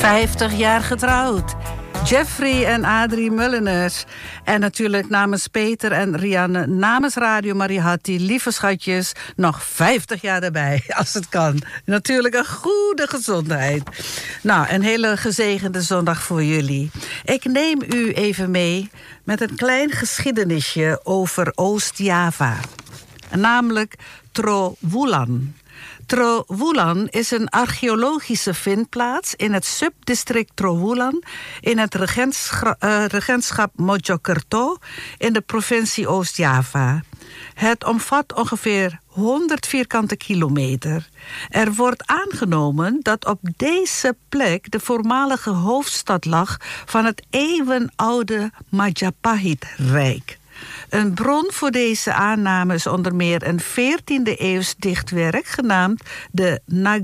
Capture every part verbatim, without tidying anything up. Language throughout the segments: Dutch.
vijftig jaar getrouwd. Jeffrey en Adrie Mulleners. En natuurlijk namens Peter en Rianne, namens Radio Mariahati, lieve schatjes, nog vijftig jaar erbij, als het kan. Natuurlijk een goede gezondheid. Nou, een hele gezegende zondag voor jullie. Ik neem u even mee met een klein geschiedenisje over Oost-Java. Namelijk Trowulan. Trowulan is een archeologische vindplaats in het subdistrict Trowulan in het regentschap, uh, regentschap Mojokerto in de provincie Oost-Java. Het omvat ongeveer honderd vierkante kilometer. Er wordt aangenomen dat op deze plek de voormalige hoofdstad lag van het eeuwenoude Majapahit-rijk. Een bron voor deze aanname is onder meer een veertiende eeuws dichtwerk genaamd de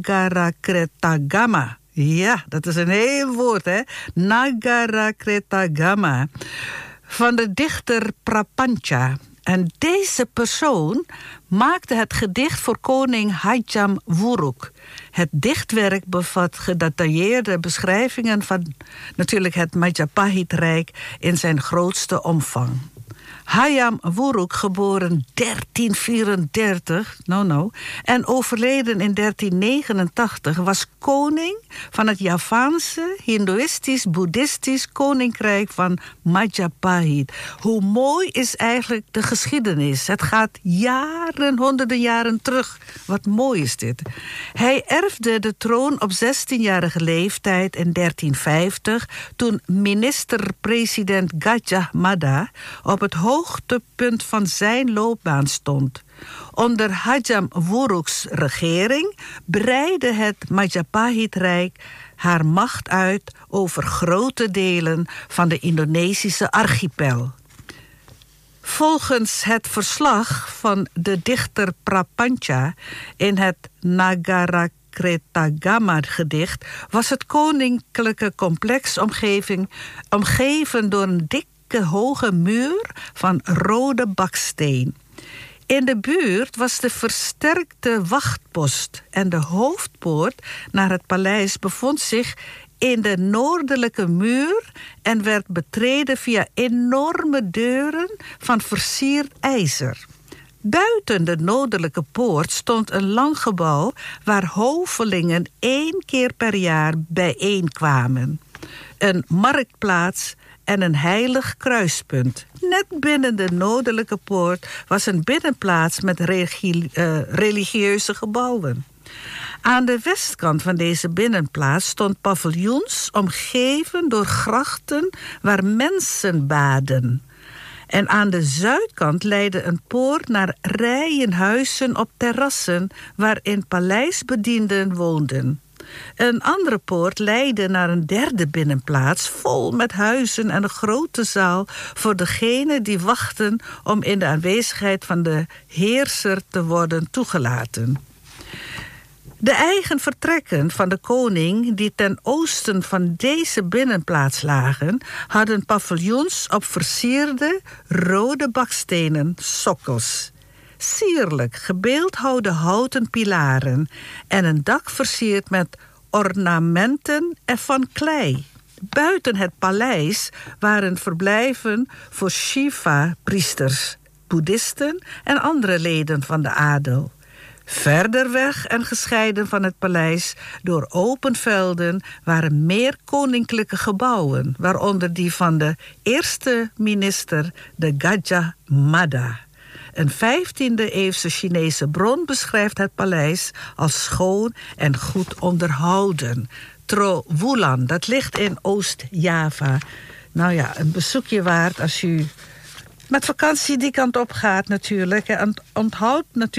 Nagarakretagama. Ja, dat is een heel woord, hè? Nagarakretagama. Van de dichter Prapancha. En deze persoon maakte het gedicht voor koning Hajam Wuruk. Het dichtwerk bevat gedetailleerde beschrijvingen van natuurlijk het Majapahit-rijk in zijn grootste omvang. Hajam Wuruk, geboren dertien vierendertig, no no, en overleden in dertien negenentachtig, was koning van het Javaanse, Hindoeïstisch-Boeddhistisch koninkrijk van Majapahit. Hoe mooi is eigenlijk de geschiedenis? Het gaat jaren, honderden jaren terug. Wat mooi is dit. Hij erfde de troon op zestienjarige leeftijd in dertien vijftig, toen minister-president Gajah Mada op het hoogtepunt van zijn loopbaan stond. Onder Hajam Wuruk's regering breidde het Majapahit-rijk haar macht uit over grote delen van de Indonesische archipel. Volgens het verslag van de dichter Prapancha in het Nagarakretagama-gedicht was het koninklijke complex omgeving, omgeven door een dikke hoge muur van rode baksteen. In de buurt was de versterkte wachtpost en de hoofdpoort naar het paleis bevond zich in de noordelijke muur en werd betreden via enorme deuren van versierd ijzer. Buiten de noordelijke poort stond een lang gebouw waar hovelingen één keer per jaar bijeenkwamen. Een marktplaats en een heilig kruispunt. Net binnen de noordelijke poort was een binnenplaats met regie, uh, religieuze gebouwen. Aan de westkant van deze binnenplaats stond paviljoens omgeven door grachten waar mensen baden. En aan de zuidkant leidde een poort naar rijen huizen op terrassen waarin paleisbedienden woonden. Een andere poort leidde naar een derde binnenplaats vol met huizen en een grote zaal voor degenen die wachten om in de aanwezigheid van de heerser te worden toegelaten. De eigen vertrekken van de koning die ten oosten van deze binnenplaats lagen, hadden paviljoens op versierde rode bakstenen sokkels. Sierlijk gebeeldhouwde houten pilaren en een dak versierd met ornamenten en van klei. Buiten het paleis waren verblijven voor Shiva-priesters, boeddhisten en andere leden van de adel. Verder weg en gescheiden van het paleis door open velden waren meer koninklijke gebouwen, waaronder die van de eerste minister, de Gajah Mada. Een vijftiende eeuwse Chinese bron beschrijft het paleis als schoon en goed onderhouden. Trowulan, dat ligt in Oost-Java. Nou ja, een bezoekje waard als u met vakantie die kant op gaat natuurlijk. En onthoud natuurlijk